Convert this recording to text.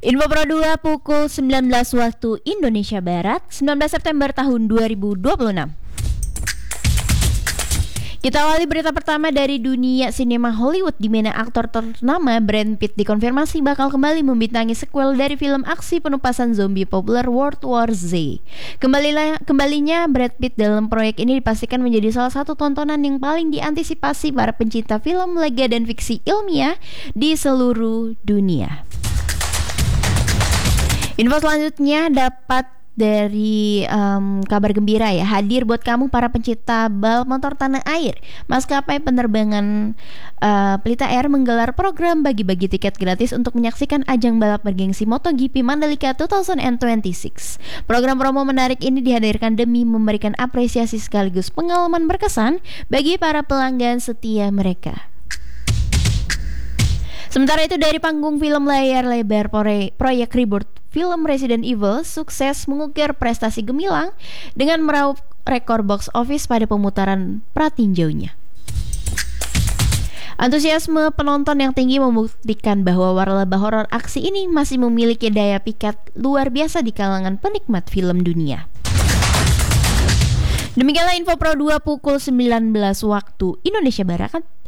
Info Pro 2 pukul 19 waktu Indonesia Barat, 19 September tahun 2026. Kita awali berita pertama dari dunia sinema Hollywood, di mana aktor ternama Brad Pitt dikonfirmasi bakal kembali membintangi sequel dari film aksi penumpasan zombie populer World War Z. Kembalinya Brad Pitt dalam proyek ini dipastikan menjadi salah satu tontonan yang paling diantisipasi para pencinta film lega dan fiksi ilmiah di seluruh dunia. Info selanjutnya dapat dari kabar gembira ya, hadir buat kamu para pencinta balap motor tanah air. Maskapai penerbangan Pelita Air menggelar program bagi-bagi tiket gratis untuk menyaksikan ajang balap bergengsi MotoGP Mandalika 2026. Program promo menarik ini dihadirkan demi memberikan apresiasi sekaligus pengalaman berkesan bagi para pelanggan setia mereka. Sementara itu, dari panggung film layar lebar proyek reboot film Resident Evil sukses mengukir prestasi gemilang dengan meraup rekor box office pada pemutaran pratinjaunya. Antusiasme penonton yang tinggi membuktikan bahwa waralaba horor aksi ini masih memiliki daya pikat luar biasa di kalangan penikmat film dunia. Demikianlah Info Pro 2 pukul 19 waktu Indonesia Barat.